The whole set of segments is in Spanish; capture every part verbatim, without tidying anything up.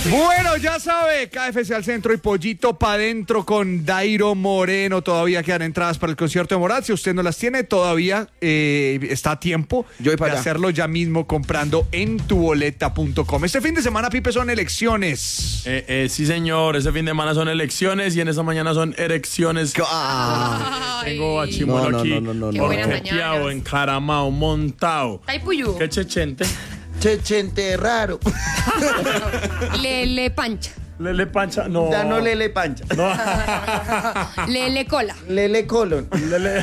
Bueno, ya sabe, K F C al centro y pollito pa' dentro con Dairo Moreno. Todavía quedan entradas para el concierto de Morat. Si usted no las tiene, todavía eh, está a tiempo Yo voy para de allá. hacerlo ya mismo comprando en tu boleta punto com. Este fin de semana, Pipe, son elecciones. Eh, eh, sí, señor. Ese fin de semana son elecciones y en esta mañana son erecciones. Ah, Tengo a Chimuelo No, no, aquí. no, no, no, Qué no. buenas orqueteado, mañanas. encaramado, montado. Taipuyú. Qué chechente. Chechente raro. Lele pancha. Lele pancha. No. Ya no lele pancha. No. Lele cola. Lele colon. Lele,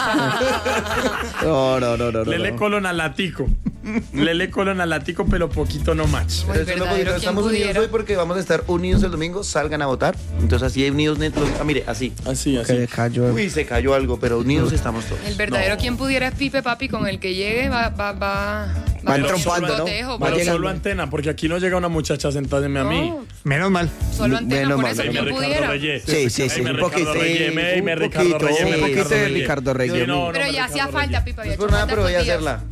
No, no, no, no. no, Lele no. colon alatico. Lele colon alatico, pero poquito no match. Muy Pero eso no, verdadero, poquito, ¿quién estamos unidos pudiera? hoy porque vamos a estar unidos el domingo, salgan a votar. Entonces así unidos netos. Ah, mire, así. Así, así. Se cayó. Uy, se cayó algo, pero unidos estamos todos. El verdadero quien pudiera es Pipe, papi, con el que llegue va va va Va a entrompando, tener ¿no? cotejo, Va Pero pero llegando. solo antena, porque aquí no llega una muchacha sentándome a mí. no, Menos mal. solo antena, Bueno, por mal, eso mal, quien Dime Ricardo pudiera. Reyes. Sí, sí, sí, Dime un Ricardo poquito, Reyes, sí, dime un Ricardo poquito, Reyes, un dime poquito de Reyes. Ricardo Reyes. Sí, no, no, Pero me ya hacía Ricardo falta, Reyes. Pipe. No Había es por hecho nada, pero voy a falta hacerla.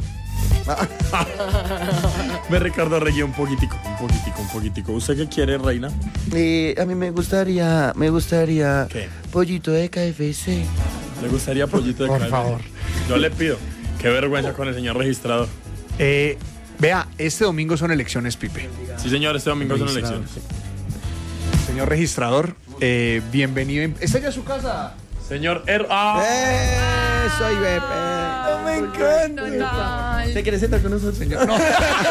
Me Ricardo Reyes un poquitico, un poquitico, un poquitico. ¿Usted qué quiere, reina? Eh, a mí me gustaría, me gustaría ¿Qué? pollito de K F C. ¿Le gustaría pollito de Por K F C? favor. Yo le pido. Qué vergüenza con el señor registrador. Eh, vea, este domingo son elecciones, Pipe. Sí, señor, este domingo son elecciones. Señor registrador, eh, bienvenido. ¿Esta ya es su casa? Señor Er... ¡Ah! ¡Eh! Soy Pepe. me encanta. Total. ¿Se quiere sentar con nosotros? Señor, no.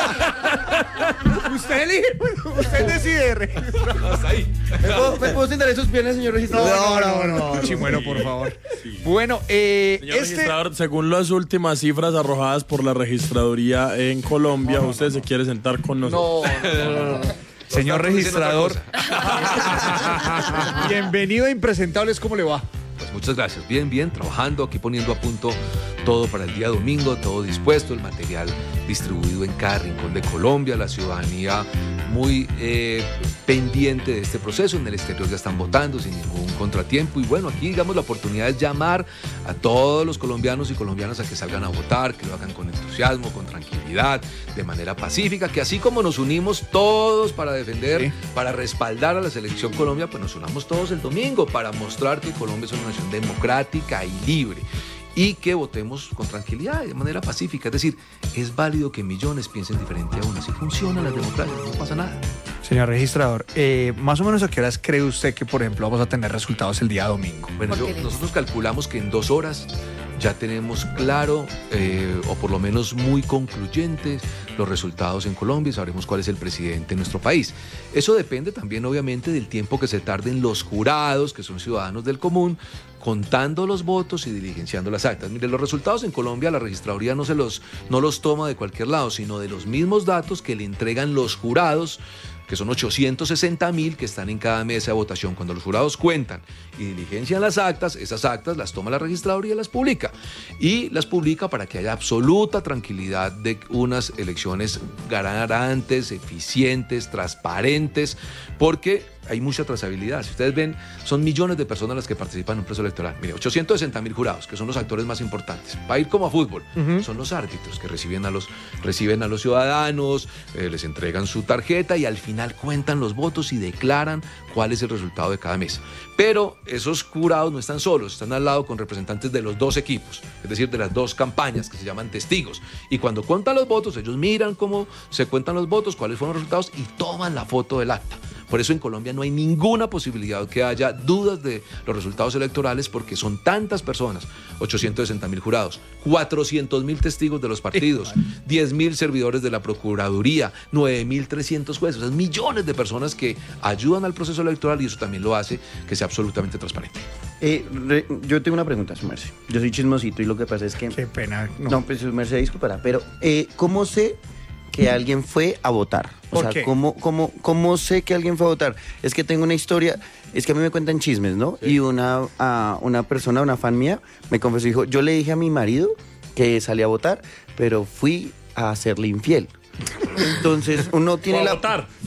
Usted elige, usted decide, registrador. ¿Me puedo, ¿Me puedo sentar en sus piernas, señor registrador? No, no, no, Chimuelo, por favor. Bueno, eh, Señor este... registrador, según las últimas cifras arrojadas por la registraduría en Colombia, usted se quiere sentar con nosotros. Señor registrador, bienvenido a Impresentables, ¿cómo le va? Pues muchas gracias, bien, bien, trabajando aquí poniendo a punto todo para el día domingo, todo dispuesto, el material distribuido en cada rincón de Colombia, la ciudadanía muy eh, pendiente de este proceso, en el exterior ya están votando sin ningún contratiempo y bueno, aquí digamos la oportunidad es llamar a todos los colombianos y colombianas a que salgan a votar, que lo hagan con entusiasmo, con tranquilidad, de manera pacífica, que así como nos unimos todos para defender, Sí. para respaldar a la selección Colombia, pues nos unamos todos el domingo para mostrar que Colombia es una nación democrática y libre y que votemos con tranquilidad, de manera pacífica. Es decir, es válido que millones piensen diferente a uno. Así funcionan las democracias, no pasa nada. Señor registrador, eh, más o menos a qué horas cree usted que, por ejemplo, vamos a tener resultados el día domingo? Bueno, ¿Por yo- qué le nosotros calculamos que en dos horas ya tenemos claro, eh, o por lo menos muy concluyentes, los resultados en Colombia y sabremos cuál es el presidente de nuestro país. Eso depende también, obviamente, del tiempo que se tarden los jurados, que son ciudadanos del común, contando los votos y diligenciando las actas. Mire, los resultados en Colombia la registraduría no, se los, no los toma de cualquier lado, sino de los mismos datos que le entregan los jurados, que son ochocientos sesenta mil que están en cada mesa de votación. Cuando los jurados cuentan y diligencian las actas, esas actas las toma la registraduría y las publica. Y las publica para que haya absoluta tranquilidad de unas elecciones garantes, eficientes, transparentes, porque hay mucha trazabilidad. Si ustedes ven, son millones de personas las que participan en un proceso electoral. Mire, ochocientos sesenta mil jurados, que son los actores más importantes. Va a ir como a fútbol. Ujú. Son los árbitros que reciben a los, reciben a los ciudadanos, eh, les entregan su tarjeta y al final cuentan los votos y declaran cuál es el resultado de cada mesa. Pero esos jurados no están solos, están al lado con representantes de los dos equipos, es decir, de las dos campañas que se llaman testigos. Y cuando cuentan los votos, ellos miran cómo se cuentan los votos, cuáles fueron los resultados y toman la foto del acta. Por eso en Colombia no hay ninguna posibilidad que haya dudas de los resultados electorales porque son tantas personas, ochocientos sesenta mil jurados, cuatrocientos mil testigos de los partidos, diez mil servidores de la Procuraduría, nueve mil trescientos jueces, o sea, millones de personas que ayudan al proceso electoral y eso también lo hace que sea absolutamente transparente. Eh, re- yo tengo una pregunta, su merced. Yo soy chismosito y lo que pasa es que... Qué pena. No. No, pues su merced disculpará, pero eh, ¿cómo sé que alguien fue a votar? O ¿Por sea, qué? ¿cómo, cómo, ¿cómo sé que alguien fue a votar? Es que tengo una historia, es que a mí me cuentan chismes, ¿no? Y una, a una persona, una fan mía, me confesó, dijo, yo le dije a mi marido que salí a votar, pero fui a hacerle infiel. Entonces, uno tiene Fue a la... votar, Fue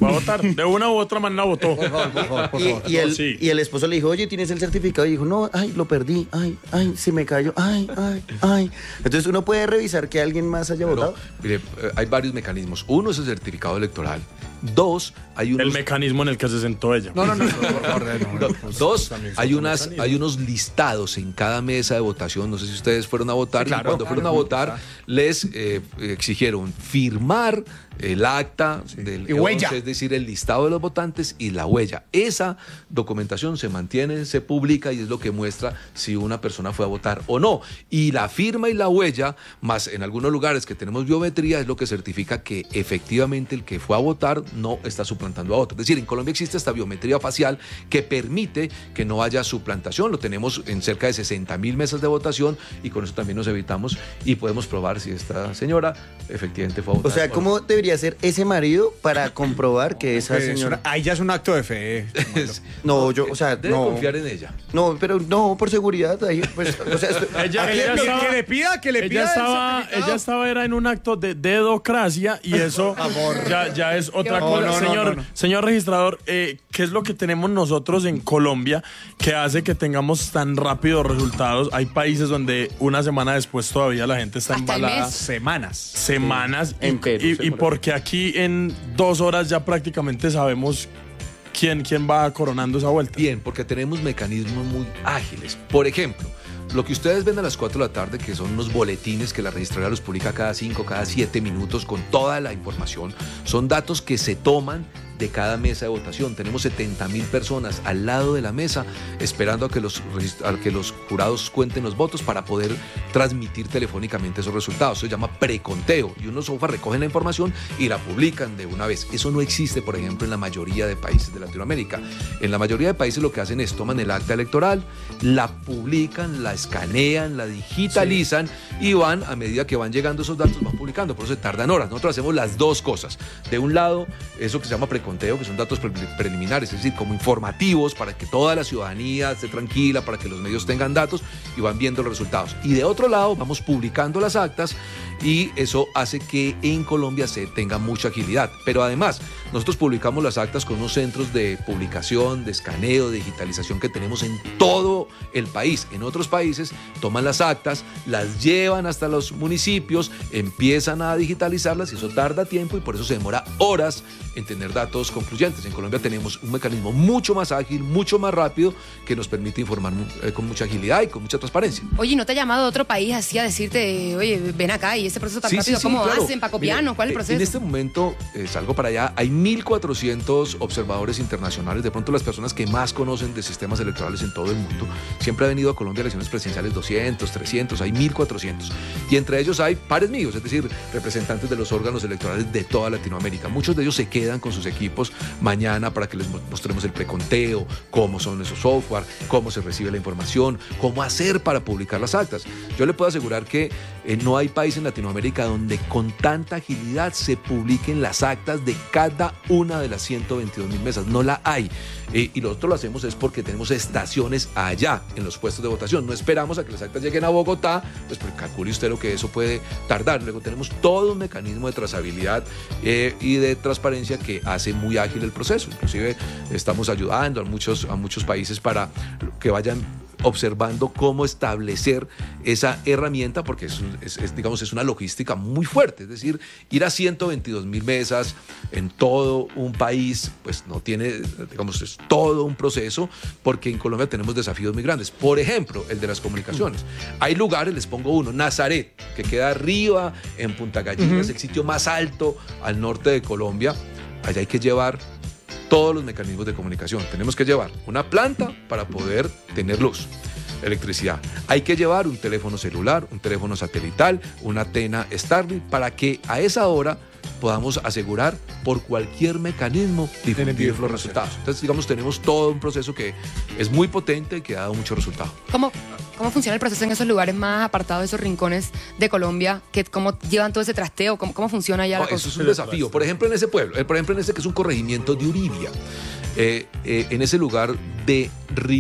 fue a votar. De una u otra manera votó. Por favor, por favor, por Y, favor. y el, Sí. y el esposo le dijo, oye, ¿tienes el certificado? Y dijo, no, ay, lo perdí, ay, ay, se me cayó, ay, ay, ay. Entonces uno puede revisar que alguien más haya No, votado. mire, eh, hay varios mecanismos. Uno es el certificado electoral. Dos, hay El unos... mecanismo en el que se sentó ella. No, no, no, no, por favor, no, no. Do- Dos, también son hay, unas, mecanismos. hay unos listados en cada mesa de votación. No sé si ustedes fueron a votar. Sí, claro, y cuando claro, fueron a claro. votar, les eh, exigieron firmar el acta del Y huella. once, es decir, el listado de los votantes y la huella. Esa documentación se mantiene, se publica y es lo que muestra si una persona fue a votar o no. Y la firma y la huella, más en algunos lugares que tenemos biometría, es lo que certifica que efectivamente el que fue a votar no está suplantando a otro. Es decir, en Colombia existe esta biometría facial que permite que no haya suplantación. Lo tenemos en cerca de sesenta mil mesas de votación y con eso también nos evitamos y podemos probar si esta señora efectivamente fue a votar. O sea, no. ¿cómo debería ser ese marido para comprobar que esa Es señora... una- ahí ya es un acto de fe. No, yo, o sea, Debe no. confiar en ella. No, pero no, por seguridad. Ahí, pues, o sea, esto- Ella, Que, ella le- estaba- que le pida, que le pida. Ella el estaba, certificado. ella estaba era en un acto de dedocracia y eso ya, ya es otra No, cosa. no, no, señor, no, no. señor registrador, eh, ¿qué es lo que tenemos nosotros en Colombia que hace que tengamos tan rápidos resultados? Hay países donde una semana después todavía la gente está Hasta el embalada. mes. Semanas. Semanas. En y, Perú y- se y demora. porque aquí en dos horas ya prácticamente sabemos quién, quién va coronando esa vuelta. Bien, porque tenemos mecanismos muy ágiles. Por ejemplo, lo que ustedes ven a las cuatro de la tarde, que son unos boletines que la registraduría los publica cada cinco, cada siete minutos con toda la información, son datos que se toman de cada mesa de votación. Tenemos setenta mil personas al lado de la mesa esperando a que, los, regist- a que los jurados cuenten los votos para poder transmitir telefónicamente esos resultados. Eso se llama preconteo y unos sofás recogen la información y la publican de una vez. Eso no existe, por ejemplo, en la mayoría de países de Latinoamérica. En la mayoría de países lo que hacen es toman el acta electoral, la publican, la escanean, la digitalizan y van, a medida que van llegando esos datos, van publicando. Por eso se tardan horas. Nosotros hacemos las dos cosas. De un lado, eso que se llama preconteo, que son datos pre- preliminares, es decir, como informativos para que toda la ciudadanía esté tranquila, para que los medios tengan datos y van viendo los resultados. Y de otro lado, vamos publicando las actas y eso hace que en Colombia se tenga mucha agilidad. Pero además, nosotros publicamos las actas con unos centros de publicación, de escaneo, de digitalización que tenemos en todo el país. En otros países toman las actas, las llevan hasta los municipios, empiezan a digitalizarlas y eso tarda tiempo y por eso se demora horas en tener datos concluyentes. En Colombia tenemos un mecanismo mucho más ágil, mucho más rápido, que nos permite informar eh, con mucha agilidad y con mucha transparencia. Oye, ¿no te ha llamado otro país así a decirte, oye, ven acá y ese proceso tan Sí, rápido, sí, sí, cómo claro. hacen, Pacopiano? Mire, ¿Cuál es el eh, proceso? En este momento, eh, salgo para allá, hay mil cuatrocientos observadores internacionales, de pronto las personas que más conocen de sistemas electorales en todo el mundo. Siempre ha venido a Colombia a elecciones presidenciales doscientos, trescientos, hay mil cuatrocientos. Y entre ellos hay pares míos, es decir, representantes de los órganos electorales de toda Latinoamérica. Muchos de ellos se quedan con sus equipos mañana para que les mostremos el preconteo, cómo son esos software, cómo se recibe la información, cómo hacer para publicar las actas. Yo le puedo asegurar que eh, no hay país en Latinoamérica donde con tanta agilidad se publiquen las actas de cada una de las ciento veintidós mil mesas. No la hay. Eh, y nosotros lo hacemos es porque tenemos estaciones allá en los puestos de votación. No esperamos a que las actas lleguen a Bogotá, pues porque calcule usted lo que eso puede tardar. Luego tenemos todo un mecanismo de trazabilidad eh, y de transparencia que hace muy ágil el proceso. Inclusive estamos ayudando a muchos, a muchos países para que vayan observando cómo establecer esa herramienta, porque es, es, es, digamos, es una logística muy fuerte. Es decir, ir a ciento veintidós mil mesas en todo un país, pues no tiene, digamos, es todo un proceso, porque en Colombia tenemos desafíos muy grandes. Por ejemplo, el de las comunicaciones. Hay lugares, les pongo uno, Nazaret, que queda arriba en Punta Gallinas, uh-huh. el sitio más alto al norte de Colombia. Allá hay que llevar todos los mecanismos de comunicación. Tenemos que llevar una planta para poder tener luz, electricidad. Hay que llevar un teléfono celular, un teléfono satelital, una antena Starlink para que a esa hora podamos asegurar por cualquier mecanismo difundir los resultados. Entonces, digamos, tenemos todo un proceso que es muy potente y que ha dado mucho resultado. ¿Cómo, cómo funciona el proceso en esos lugares más apartados de esos rincones de Colombia? ¿Qué, ¿Cómo llevan todo ese trasteo? ¿Cómo, cómo funciona ya la no, cosa? Eso es un desafío. Por ejemplo, en ese pueblo, por ejemplo, en ese que es un corregimiento de Uribia, eh, eh, en ese lugar de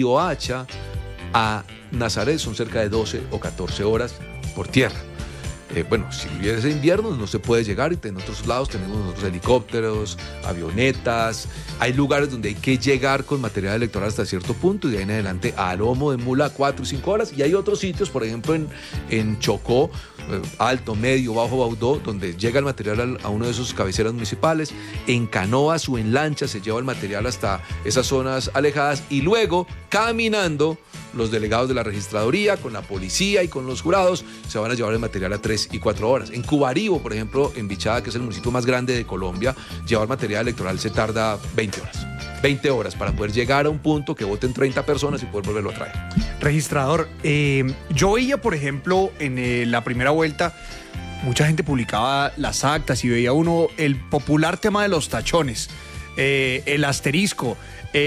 Riohacha a Nazaret son cerca de doce o catorce horas por tierra. Eh, bueno, si hubiese invierno no se puede llegar y en otros lados tenemos nosotros helicópteros, avionetas, hay lugares donde hay que llegar con material electoral hasta cierto punto y de ahí en adelante a lomo de mula cuatro y cinco horas, y hay otros sitios, por ejemplo en, en Chocó, eh, Alto, Medio, Bajo Baudó, donde llega el material a uno de esos cabeceras municipales, en canoas o en lanchas se lleva el material hasta esas zonas alejadas y luego caminando los delegados de la registraduría con la policía y con los jurados se van a llevar el material a tres y cuatro horas. En Cubaribo, por ejemplo, en Bichada, que es el municipio más grande de Colombia, llevar material electoral se tarda veinte horas. veinte horas para poder llegar a un punto que voten treinta personas y poder volverlo a traer. Registrador, eh, yo veía, por ejemplo, en eh, la primera vuelta, mucha gente publicaba las actas y veía uno el popular tema de los tachones, eh, el asterisco,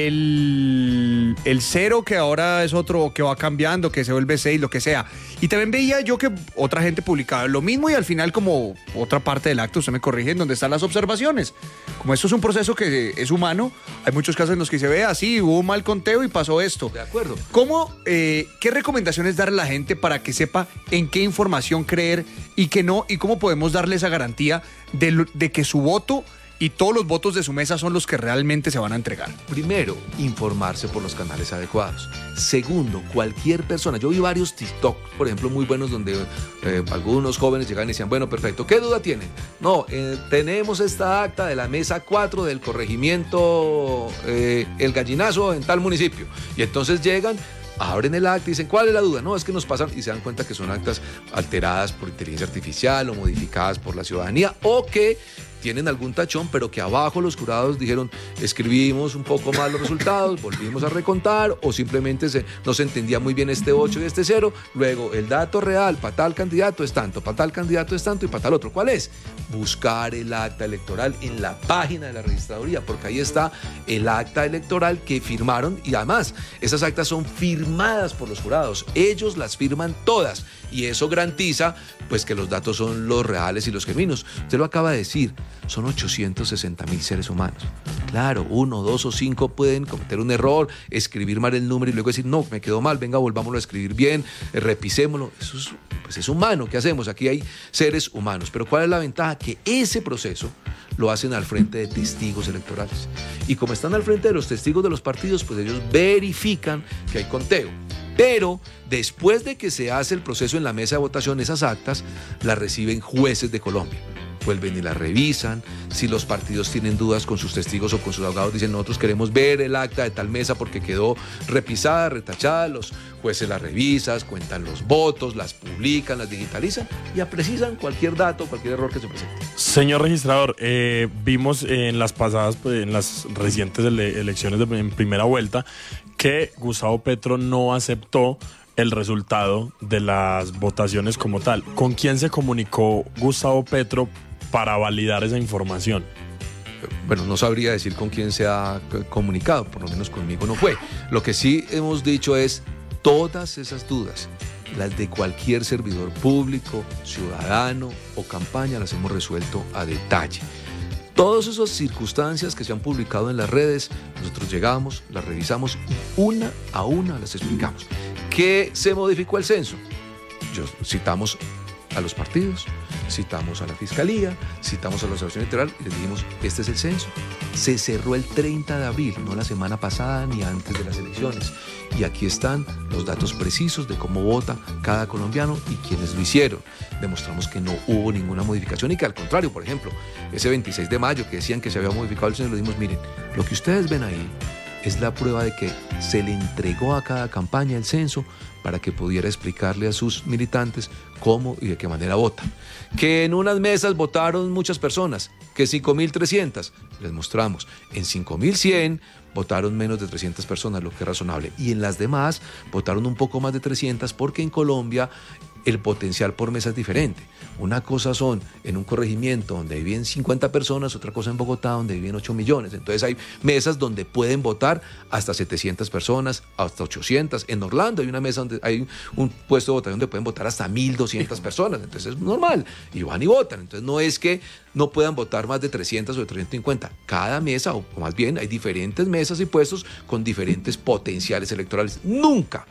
el, el cero que ahora es otro que va cambiando, que se vuelve seis, lo que sea. Y también veía yo que otra gente publicaba lo mismo y al final como otra parte del acto, usted me corrige, en donde están las observaciones. Como esto es un proceso que es humano, hay muchos casos en los que se ve así, hubo un mal conteo y pasó esto. De acuerdo. ¿Cómo, eh, qué recomendaciones darle a la gente para que sepa en qué información creer y qué no? Y cómo podemos darle esa garantía de, de que su voto y todos los votos de su mesa son los que realmente se van a entregar? Primero, informarse por los canales adecuados. Segundo, cualquier persona. Yo vi varios TikTok, por ejemplo, muy buenos donde eh, algunos jóvenes llegan y decían, bueno, perfecto, ¿qué duda tienen? No, eh, tenemos esta acta de la mesa cuatro del corregimiento eh, El Gallinazo en tal municipio. Y entonces llegan, abren el acta y dicen, ¿cuál es la duda? No, es que nos pasan y se dan cuenta que son actas alteradas por inteligencia artificial o modificadas por la ciudadanía o que tienen algún tachón, pero que abajo los jurados dijeron, escribimos un poco mal los resultados, volvimos a recontar, o simplemente se, no se entendía muy bien este ocho y este cero, luego el dato real para tal candidato es tanto, para tal candidato es tanto y para tal otro. ¿Cuál es? Buscar el acta electoral en la página de la registraduría, porque ahí está el acta electoral que firmaron, y además esas actas son firmadas por los jurados, ellos las firman todas, y eso garantiza pues que los datos son los reales y los genuinos. Usted lo acaba de decir, son ochocientos sesenta mil seres humanos. Claro, uno, dos o cinco pueden cometer un error, escribir mal el número y luego decir, no, me quedó mal, venga, volvámoslo a escribir bien, eh, repisémoslo. Eso es, pues es humano, ¿qué hacemos? Aquí hay seres humanos. Pero ¿cuál es la ventaja? Que ese proceso lo hacen al frente de testigos electorales. Y como están al frente de los testigos de los partidos, pues ellos verifican que hay conteo. Pero después de que se hace el proceso en la mesa de votación, esas actas las reciben jueces de Colombia. Vuelven y la revisan. Si los partidos tienen dudas con sus testigos o con sus abogados, dicen, nosotros queremos ver el acta de tal mesa porque quedó repisada, retachada. Los jueces la revisan, cuentan los votos, las publican, las digitalizan y precisan cualquier dato, cualquier error que se presente. Señor registrador, eh, vimos en las pasadas, pues, en las recientes ele- elecciones de, en primera vuelta, que Gustavo Petro no aceptó el resultado de las votaciones como tal. ¿Con quién se comunicó Gustavo Petro para validar esa información? Bueno, no sabría decir con quién se ha comunicado, por lo menos conmigo no fue. Lo que sí hemos dicho es, todas esas dudas, las de cualquier servidor público, ciudadano o campaña, las hemos resuelto a detalle. Todas esas circunstancias que se han publicado en las redes, nosotros llegamos, las revisamos y una a una las explicamos. ¿Qué se modificó el censo? Yo, citamos a los partidos, citamos a la Fiscalía, citamos a la Asociación Electoral y les dijimos, este es el censo. Se cerró el treinta de abril, no la semana pasada ni antes de las elecciones. Y aquí están los datos precisos de cómo vota cada colombiano y quiénes lo hicieron. Demostramos que no hubo ninguna modificación y que al contrario, por ejemplo, ese veintiséis de mayo que decían que se había modificado el censo, le dijimos, miren, lo que ustedes ven ahí es la prueba de que se le entregó a cada campaña el censo para que pudiera explicarle a sus militantes cómo y de qué manera votan. Que en unas mesas votaron muchas personas, que cinco mil trescientas, les mostramos, en cinco mil cien votaron menos de trescientas personas, lo que es razonable, y en las demás votaron un poco más de trescientas porque en Colombia el potencial por mesa es diferente. Una cosa son en un corregimiento donde viven cincuenta personas, otra cosa en Bogotá donde viven ocho millones. Entonces hay mesas donde pueden votar hasta setecientas personas, hasta ochocientas. En Orlando hay una mesa donde hay un puesto de votación donde pueden votar hasta mil doscientas personas. Entonces es normal. Y van y votan. Entonces no es que no puedan votar más de trescientas o de trescientas cincuenta. Cada mesa, o más bien hay diferentes mesas y puestos con diferentes potenciales electorales. Nunca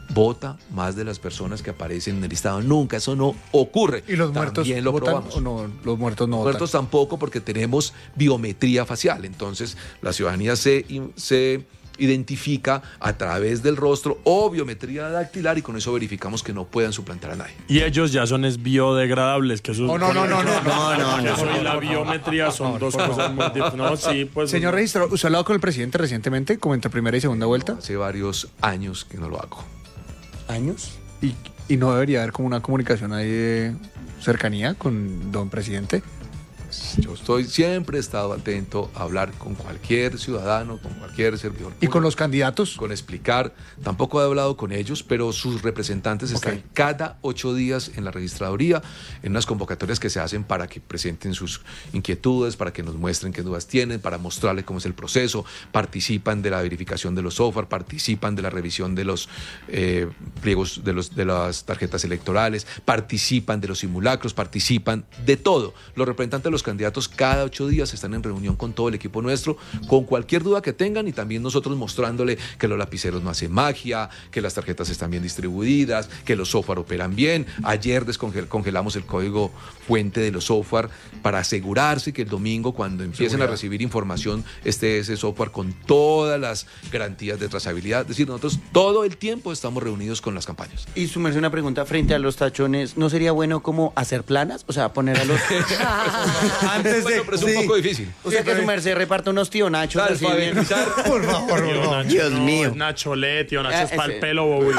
vota más de las personas que aparecen en el listado. Nunca, eso no ocurre. ¿Y los muertos También lo votan probamos. o no? Los muertos no Los votan. muertos tampoco, porque tenemos biometría facial. Entonces, la ciudadanía se, se identifica a través del rostro o biometría dactilar y con eso verificamos que no puedan suplantar a nadie. Y ellos ya son es biodegradables, que eso Oh, no, no, no, no, no, no, no. Eso y la biometría son dos cosas muy diferentes. No, sí, pues. Señor registrador, ¿usted ha hablado con el presidente recientemente, como entre primera y segunda vuelta? Hace varios años que no lo hago. ¿Años? ¿Y, y no debería haber como una comunicación ahí de cercanía con don presidente? Yo estoy siempre he estado atento a hablar con cualquier ciudadano, con cualquier servidor ¿Y con público, los candidatos? con explicar. Tampoco he hablado con ellos, pero sus representantes están Ok. cada ocho días en la registraduría, en unas convocatorias que se hacen para que presenten sus inquietudes, para que nos muestren qué dudas tienen, para mostrarles cómo es el proceso. Participan de la verificación de los software, participan de la revisión de los eh, pliegos de, los, de las tarjetas electorales, participan de los simulacros, participan de todo. Los representantes de los candidatos cada ocho días están en reunión con todo el equipo nuestro, con cualquier duda que tengan, y también nosotros mostrándole que los lapiceros no hacen magia, que las tarjetas están bien distribuidas, que los software operan bien. Ayer descongelamos el código fuente de los software para asegurarse que el domingo, cuando empiecen Seguridad. a recibir información, esté ese software con todas las garantías de trazabilidad. Es decir, nosotros todo el tiempo estamos reunidos con las campañas. Y su merced, una pregunta frente a los tachones, ¿no sería bueno como hacer planas? O sea, poner a los... Antes Bueno, pero es un sí. poco difícil. O sea, que su merced reparta unos tío nachos así bien. Alfabetizar. Por favor, Tío por favor. Nacho, Dios no, mío. es Nacho Le, tío Nacho Ah, es para el ese. pelo, bobo.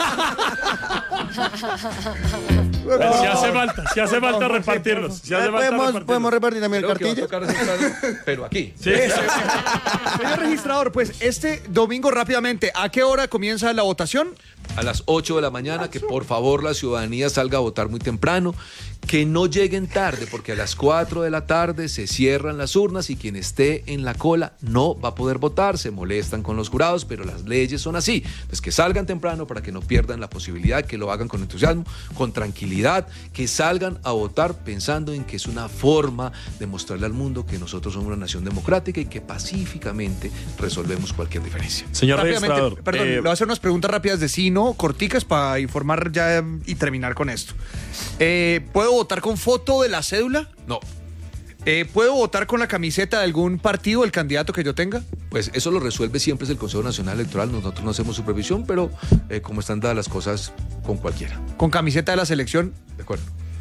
Si hace falta, si hace falta repartirlos. Si hace falta ¿Podemos, repartirlos. podemos repartir también el Creo que va a cartillo? tocar hacer plano, pero aquí. Sí. Señor registrador, pues este domingo rápidamente, ¿a qué hora comienza la votación? A las ocho de la mañana, que por favor la ciudadanía salga a votar muy temprano, que no lleguen tarde, porque a las cuatro de la tarde se cierran las urnas y quien esté en la cola no va a poder votar. Se molestan con los jurados, pero las leyes son así. Entonces, que salgan temprano para que no pierdan la posibilidad, que lo hagan con entusiasmo, con tranquilidad, que salgan a votar pensando en que es una forma de mostrarle al mundo que nosotros somos una nación democrática y que pacíficamente resolvemos cualquier diferencia. Señor Rápidamente, registrador, perdón, eh, le voy a hacer unas preguntas rápidas de sí, no, corticas para informar ya y terminar con esto. Eh, ¿Puedo votar con foto de la cédula? No. Eh, ¿Puedo votar con la camiseta de algún partido, el candidato que yo tenga? Pues eso lo resuelve siempre es el Consejo Nacional Electoral. Nosotros no hacemos supervisión, pero eh, como están dadas las cosas, con cualquiera. ¿Con camiseta de la selección? ¿De acuerdo?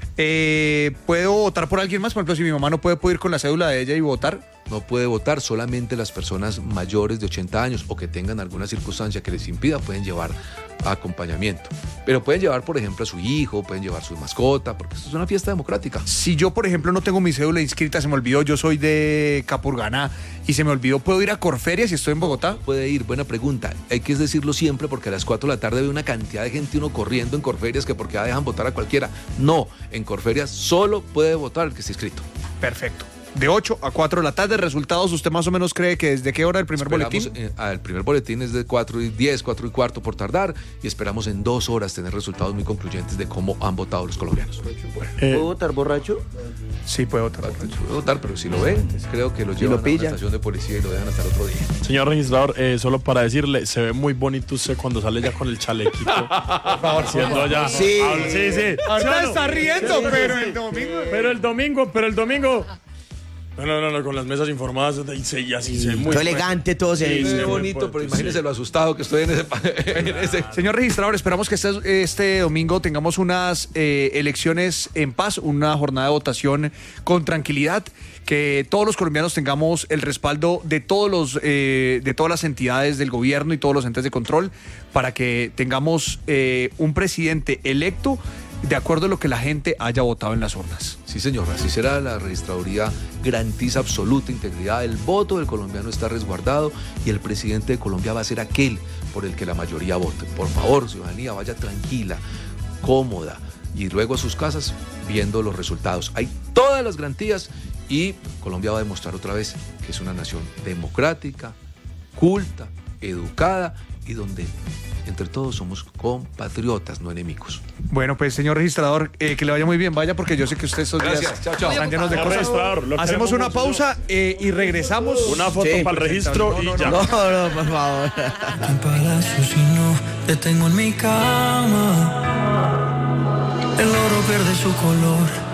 Eh, ¿Puedo votar por alguien más? Por ejemplo, si mi mamá no puede, puedo ir con la cédula de ella y votar. No puede votar, solamente las personas mayores de ochenta años o que tengan alguna circunstancia que les impida pueden llevar acompañamiento. Pero pueden llevar, por ejemplo, a su hijo, pueden llevar su mascota, porque esto es una fiesta democrática. Si yo, por ejemplo, no tengo mi cédula inscrita, se me olvidó, yo soy de Capurganá y se me olvidó, ¿puedo ir a Corferia si estoy en Bogotá? Puede ir, buena pregunta. Hay que decirlo siempre porque a las cuatro de la tarde ve una cantidad de gente uno corriendo en Corferias que porque ya dejan votar a cualquiera. No, en Corferias solo puede votar el que esté inscrito. Perfecto. De ocho a cuatro de la tarde, resultados, ¿usted más o menos cree que desde qué hora el primer Esperamos, boletín? eh, ah, el primer boletín es de cuatro y diez, cuatro y cuarto por tardar, y esperamos en dos horas tener resultados muy concluyentes de cómo han votado los colombianos. eh, ¿Puedo votar borracho? Sí, puede votar. Puede votar, pero si lo ven, creo que lo Si llevan lo a una pilla. estación de policía y lo dejan hasta el otro día. señor registrador, eh, solo para decirle, se ve muy bonito usted cuando sale ya con el chalequito. Por favor, siendo ya. Sí. Habla- sí, sí. Ahorita ¿Sí o no? está riendo, pero el domingo... Pero el domingo, pero el domingo. No, no, no, no, con las mesas informadas y se- y así se ve muy Todo elegante, todo se Sí, Es sí, muy muy bonito, fuerte, pero imagínense sí. lo asustado que estoy en ese... pa- en ese- Señor registrador, esperamos que este, este domingo tengamos unas eh, elecciones en paz, una jornada de votación con tranquilidad, que todos los colombianos tengamos el respaldo de todos los eh, de todas las entidades del gobierno y todos los entes de control para que tengamos eh, un presidente electo de acuerdo a lo que la gente haya votado en las urnas. Sí, señor, así será. La registraduría garantiza absoluta integridad. El voto del colombiano está resguardado y el presidente de Colombia va a ser aquel por el que la mayoría vote. Por favor, ciudadanía, vaya tranquila, cómoda y luego a sus casas viendo los resultados. Hay todas las garantías y Colombia va a demostrar otra vez que es una nación democrática, culta, educada y donde entre todos somos compatriotas, no enemigos. Bueno, pues señor registrador, eh, que le vaya muy bien. Vaya, porque yo sé que usted estos días Gracias, chao, chao. están llenos de Señor cosas. registrador, lo Hacemos queremos una mucho, pausa eh, y regresamos. Una foto Sí, para el registro no, no, y no, ya. No, no, por favor. En palacio si no te tengo en mi cama. El oro pierde su color